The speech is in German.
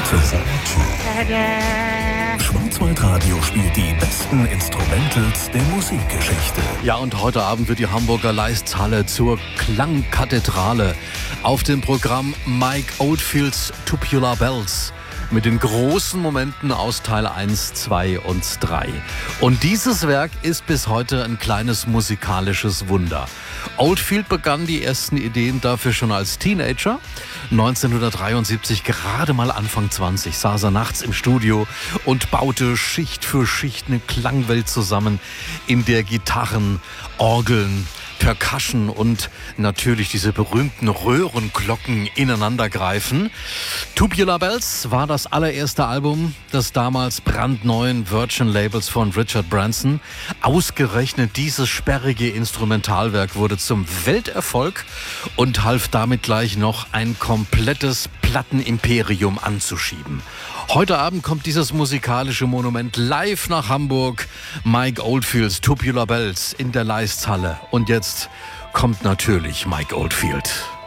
Schwarzwaldradio spielt die besten Instrumentals der Musikgeschichte. Ja, und heute Abend wird die Hamburger Leisthalle zur Klangkathedrale. Auf dem Programm Mike Oldfields Tubular Bells mit den großen Momenten aus Teil 1, 2 und 3. Und dieses Werk ist bis heute ein kleines musikalisches Wunder. Oldfield begann die ersten Ideen dafür schon als Teenager. 1973, gerade mal Anfang 20, saß er nachts im Studio und baute Schicht für Schicht eine Klangwelt zusammen, in der Gitarren, Orgeln, Percussion und natürlich diese berühmten Röhrenglocken ineinander greifen. Tubular Bells war das allererste Album des damals brandneuen Virgin-Labels von Richard Branson. Ausgerechnet dieses sperrige Instrumentalwerk wurde zum Welterfolg und half damit gleich noch ein komplettes Plattenimperium anzuschieben. Heute Abend kommt dieses musikalische Monument live nach Hamburg. Mike Oldfields Tubular Bells in der Leisthalle. Und jetzt kommt natürlich Mike Oldfield.